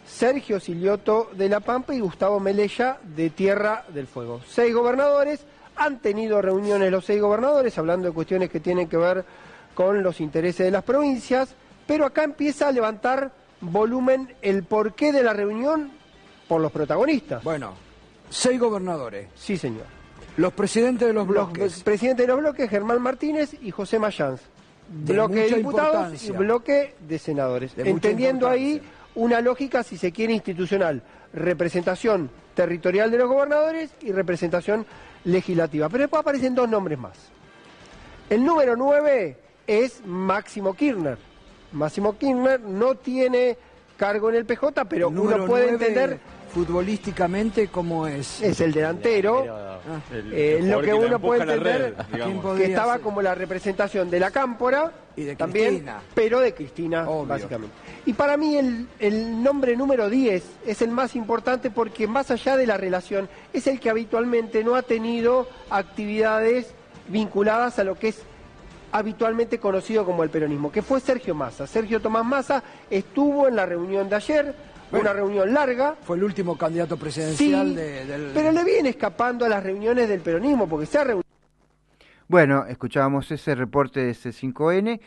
Sergio Silioto de La Pampa y Gustavo Melella de Tierra del Fuego. 6 gobernadores, han tenido reuniones los 6 gobernadores, hablando de cuestiones que tienen que ver con los intereses de las provincias, pero acá empieza a levantar volumen el porqué de la reunión por los protagonistas. Bueno, 6 gobernadores. Sí, señor. Los presidentes de los bloques. Los presidentes de los bloques, Germán Martínez y José Mayans. Bloque de diputados y bloque de senadores. Entendiendo ahí una lógica, si se quiere, institucional. Representación territorial de los gobernadores y representación legislativa. Pero después aparecen 2 nombres más. El número 9 es Máximo Kirchner. Máximo Kirchner no tiene cargo en el PJ, pero uno puede entender futbolísticamente cómo es. Es el delantero, lo que uno puede entender que estaba ser como la representación de la Cámpora y de también, Cristina. Pero de Cristina, obvio, básicamente. Y para mí el nombre número 10 es el más importante porque más allá de la relación, es el que habitualmente no ha tenido actividades vinculadas a lo que es habitualmente conocido como el peronismo, que fue Sergio Massa. Sergio Tomás Massa estuvo en la reunión de ayer, una reunión larga. Fue el último candidato presidencial pero le viene escapando a las reuniones del peronismo, porque se ha reunido. Bueno, escuchábamos ese reporte de C5N,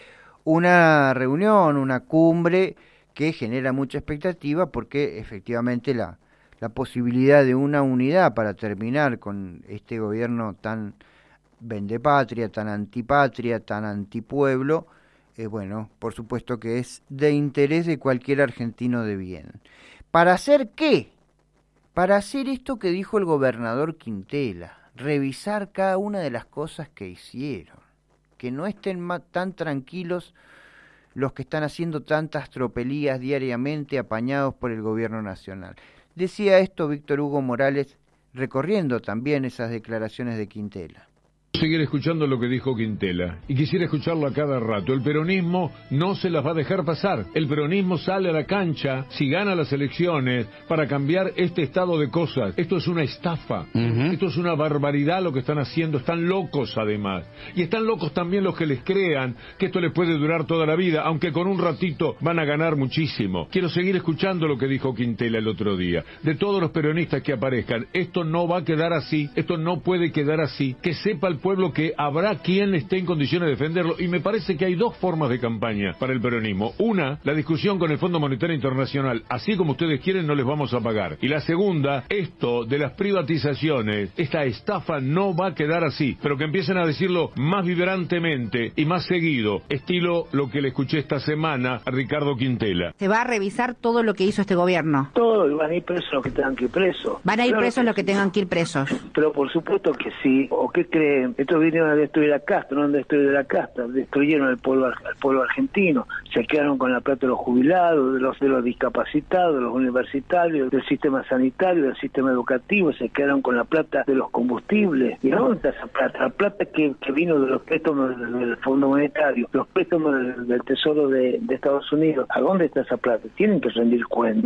una reunión, una cumbre que genera mucha expectativa porque efectivamente la posibilidad de una unidad para terminar con este gobierno tan vendepatria, tan antipatria, tan antipueblo, bueno, por supuesto que es de interés de cualquier argentino de bien. ¿Para hacer qué? Para hacer esto que dijo el gobernador Quintela, revisar cada una de las cosas que hicieron, que no estén tan tranquilos los que están haciendo tantas tropelías diariamente apañados por el gobierno nacional. Decía esto Víctor Hugo Morales, recorriendo también esas declaraciones de Quintela. Seguir escuchando lo que dijo Quintela y quisiera escucharlo a cada rato. El peronismo no se las va a dejar pasar. El peronismo sale a la cancha si gana las elecciones para cambiar este estado de cosas. Esto es una estafa. Esto es una barbaridad lo que están haciendo. Están locos además. Y están locos también los que les crean que esto les puede durar toda la vida, aunque con un ratito van a ganar muchísimo. Quiero seguir escuchando lo que dijo Quintela el otro día. De todos los peronistas que aparezcan, esto no va a quedar así. Esto no puede quedar así. Que sepa el pueblo que habrá quien esté en condiciones de defenderlo, y me parece que hay 2 formas de campaña para el peronismo. Una, la discusión con el Fondo Monetario Internacional, así como ustedes quieren no les vamos a pagar. Y la segunda, esto de las privatizaciones, esta estafa no va a quedar así, pero que empiecen a decirlo más vibrantemente y más seguido, estilo lo que le escuché esta semana a Ricardo Quintela. Se va a revisar todo lo que hizo este gobierno. Todo, y van a ir presos los que tengan que ir presos. Van a ir presos los que tengan que ir presos. Pero por supuesto que sí. ¿O qué creen? Estos vinieron a destruir a Castro, no han destruido la casta, destruyeron al pueblo argentino, se quedaron con la plata de los jubilados, de los discapacitados, de los universitarios, del sistema sanitario, del sistema educativo, se quedaron con la plata de los combustibles. ¿Y dónde está esa plata? La plata que vino de los préstamos del Fondo Monetario, los préstamos del Tesoro de Estados Unidos. ¿A dónde está esa plata? Tienen que rendir cuenta.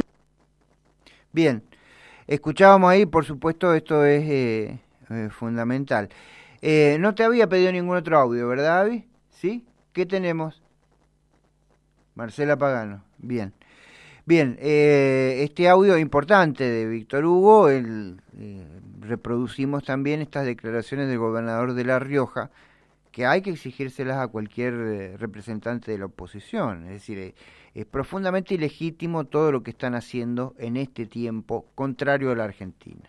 Bien, escuchábamos ahí, por supuesto, esto es fundamental. No te había pedido ningún otro audio, ¿verdad, Avi? ¿Sí? ¿Qué tenemos? Marcela Pagano. Bien. Bien, este audio importante de Víctor Hugo, reproducimos también estas declaraciones del gobernador de La Rioja, que hay que exigírselas a cualquier representante de la oposición. Es decir, es profundamente ilegítimo todo lo que están haciendo en este tiempo contrario a la Argentina.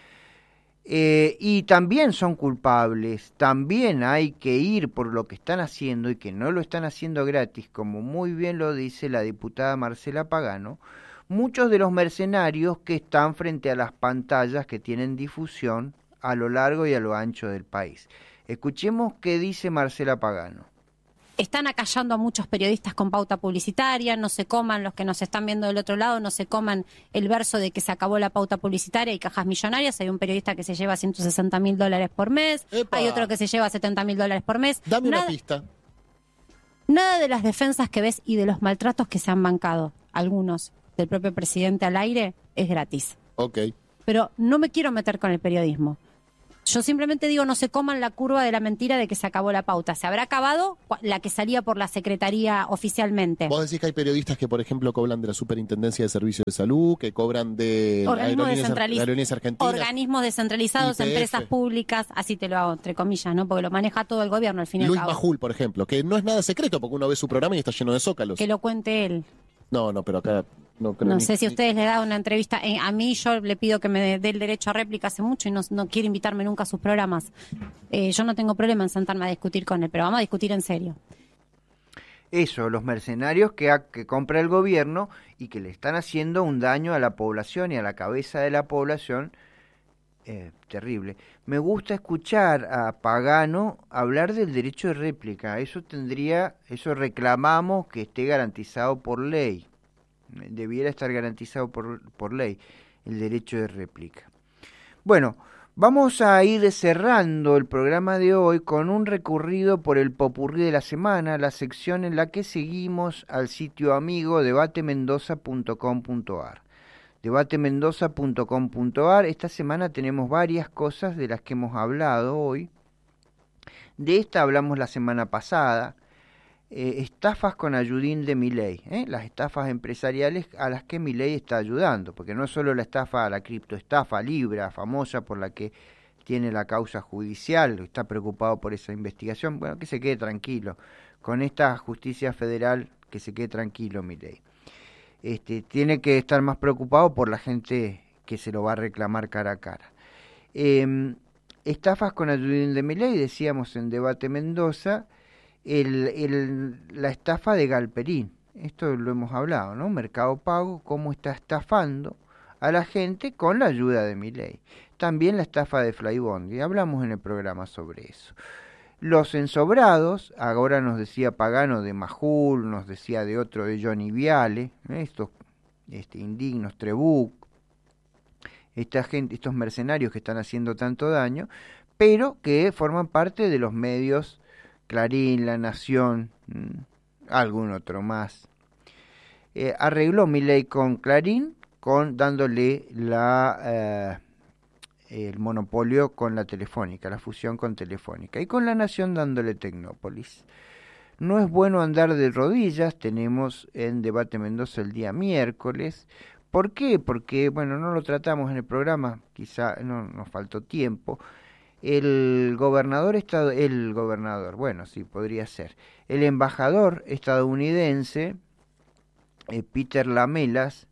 Y también son culpables, también hay que ir por lo que están haciendo y que no lo están haciendo gratis, como muy bien lo dice la diputada Marcela Pagano, muchos de los mercenarios que están frente a las pantallas que tienen difusión a lo largo y a lo ancho del país. Escuchemos qué dice Marcela Pagano. Están acallando a muchos periodistas con pauta publicitaria, no se coman, los que nos están viendo del otro lado, no se coman el verso de que se acabó la pauta publicitaria y cajas millonarias. Hay un periodista que se lleva $160.000 por mes, ¡epa! Hay otro que se lleva $70.000 por mes. Dame una pista. Nada de las defensas que ves y de los maltratos que se han bancado, algunos del propio presidente al aire, es gratis. Ok. Pero no me quiero meter con el periodismo. Yo simplemente digo, no se coman la curva de la mentira de que se acabó la pauta. Se habrá acabado la que salía por la Secretaría oficialmente. Vos decís que hay periodistas que, por ejemplo, cobran de la Superintendencia de Servicios de Salud, que cobran de Aerolíneas Argentinas. Organismos descentralizados, YPF. Empresas públicas, así te lo hago, entre comillas, ¿no? Porque lo maneja todo el gobierno al fin y al Luis cabo. Majul, por ejemplo, que no es nada secreto porque uno ve su programa y está lleno de zócalos. Que lo cuente él. No, pero acá no creo. No sé si a ustedes le da una entrevista. A mí yo le pido que me dé el derecho a réplica hace mucho y no quiere invitarme nunca a sus programas. Yo no tengo problema en sentarme a discutir con él, pero vamos a discutir en serio. Eso, los mercenarios que compra el gobierno y que le están haciendo un daño a la población y a la cabeza de la población terrible. Me gusta escuchar a Pagano hablar del derecho de réplica. Eso reclamamos que esté garantizado por ley. Debiera estar garantizado por ley el derecho de réplica. Bueno, vamos a ir cerrando el programa de hoy con un recorrido por el popurrí de la semana, la sección en la que seguimos al sitio amigo debatemendoza.com.ar. debatemendoza.com.ar. Esta semana tenemos varias cosas de las que hemos hablado hoy. De esta hablamos la semana pasada. Estafas con ayudín de Milei, las estafas empresariales a las que Milei está ayudando, porque no es solo la estafa, la criptoestafa Libra, famosa por la que tiene la causa judicial, está preocupado por esa investigación. Bueno, que se quede tranquilo, con esta justicia federal, que se quede tranquilo Milei. Tiene que estar más preocupado por la gente que se lo va a reclamar cara a cara. Estafas con ayudín de Milei, decíamos en Debate Mendoza, la estafa de Galperín. Esto lo hemos hablado, ¿no? Mercado Pago, cómo está estafando a la gente con la ayuda de Milei. También la estafa de Flybondi, hablamos en el programa sobre eso. Los ensobrados, ahora nos decía Pagano de Majul, nos decía de otro de Johnny Viale, estos indignos, Trebuch, estos mercenarios que están haciendo tanto daño, pero que forman parte de los medios Clarín, La Nación, algún otro más. Arregló Milei con Clarín, dándole el monopolio con la Telefónica, la fusión con Telefónica, y con La Nación dándole Tecnópolis. No es bueno andar de rodillas, tenemos en Debate Mendoza el día miércoles. ¿Por qué? Porque, bueno, no lo tratamos en el programa, quizá no nos faltó tiempo. El embajador estadounidense, Peter Lamelas,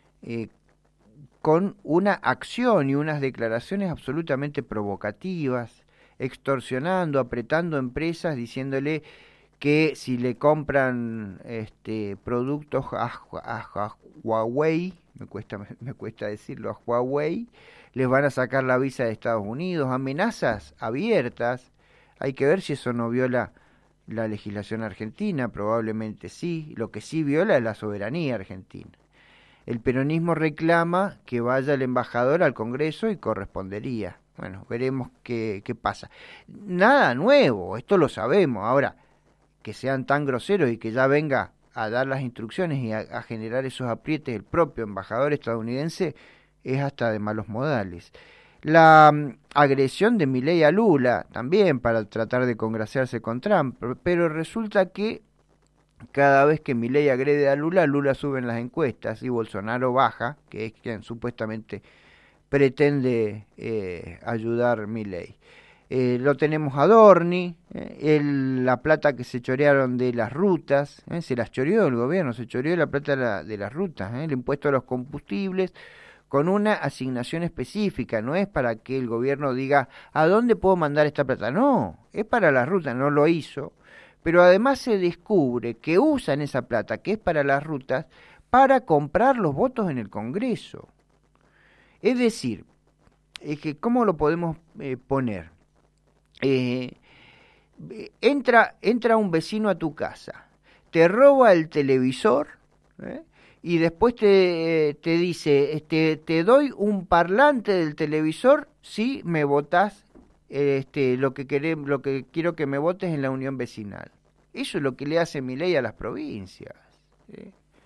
con una acción y unas declaraciones absolutamente provocativas, extorsionando, apretando empresas, diciéndole que si le compran productos a Huawei, me cuesta decirlo, a Huawei, les van a sacar la visa de Estados Unidos, amenazas abiertas. Hay que ver si eso no viola la legislación argentina, probablemente sí. Lo que sí viola es la soberanía argentina. El peronismo reclama que vaya el embajador al Congreso y correspondería. Bueno, veremos qué pasa. Nada nuevo, esto lo sabemos. Ahora, que sean tan groseros y que ya venga a dar las instrucciones y a generar esos aprietes el propio embajador estadounidense, es hasta de malos modales. La agresión de Milei a Lula, también para tratar de congraciarse con Trump, pero resulta que cada vez que Milei agrede a Lula, Lula sube en las encuestas y Bolsonaro baja, que es quien supuestamente pretende ayudar Milei. Lo tenemos a Dorni, la plata que se chorearon de las rutas, se las choreó el gobierno, se choreó la plata de las rutas, el impuesto a los combustibles, con una asignación específica, no es para que el gobierno diga ¿a dónde puedo mandar esta plata? No, es para las rutas, no lo hizo, pero además se descubre que usan esa plata, que es para las rutas, para comprar los votos en el Congreso. Es decir, ¿cómo lo podemos poner? Entra un vecino a tu casa, te roba el televisor, y después te dice, te doy un parlante del televisor si me votás lo que quiero que me votes en la unión vecinal. Eso es lo que le hace Milei a las provincias.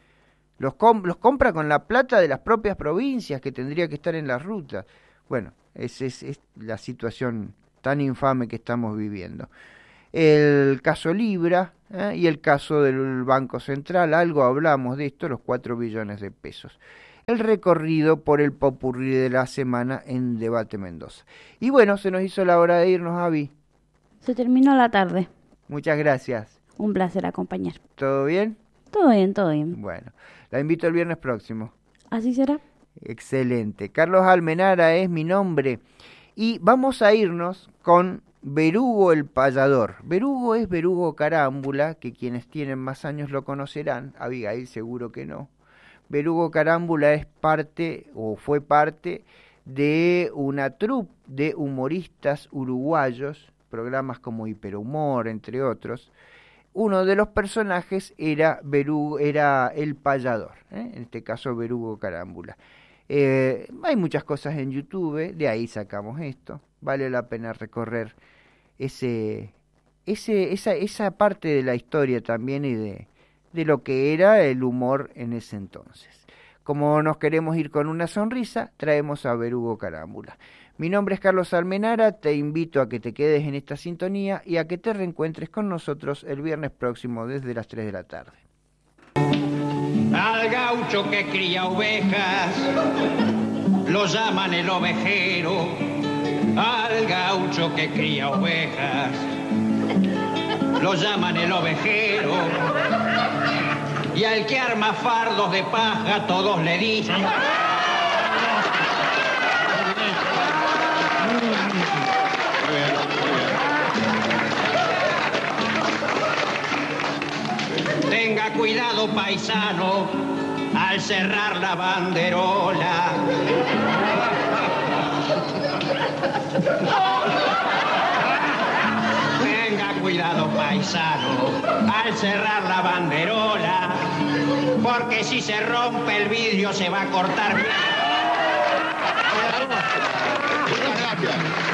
Los compra con la plata de las propias provincias que tendría que estar en las rutas. Bueno, es la situación tan infame que estamos viviendo. El caso Libra y el caso del Banco Central, algo hablamos de esto, los 4 billones de pesos. El recorrido por el popurrí de la semana en Debate Mendoza. Y bueno, se nos hizo la hora de irnos, Avi. Se terminó la tarde. Muchas gracias. Un placer acompañar. ¿Todo bien? Todo bien, todo bien. Bueno, la invito el viernes próximo. ¿Así será? Excelente. Carlos Almenara es mi nombre. Y vamos a irnos con Berugo el Payador. Berugo es Berugo Carámbula, que quienes tienen más años lo conocerán. Abigail seguro que no. Berugo Carámbula es parte, o fue parte, de una troupe de humoristas uruguayos, programas como Hiperhumor, entre otros. Uno de los personajes era el Payador, en este caso Berugo Carámbula. Hay muchas cosas en YouTube, de ahí sacamos esto. Vale la pena recorrer esa parte de la historia también y de lo que era el humor en ese entonces. Como nos queremos ir con una sonrisa, traemos a Berugo Carámbula. Mi nombre es Carlos Almenara, te invito a que te quedes en esta sintonía y a que te reencuentres con nosotros el viernes próximo desde las 3 de la tarde. Al gaucho que cría ovejas lo llaman el ovejero. Al gaucho que cría ovejas lo llaman el ovejero. Y al que arma fardos de paja todos le dicen. Tenga cuidado, paisano, al cerrar la banderola. Tenga cuidado, paisano, al cerrar la banderola, porque si se rompe el vidrio se va a cortar. Gracias.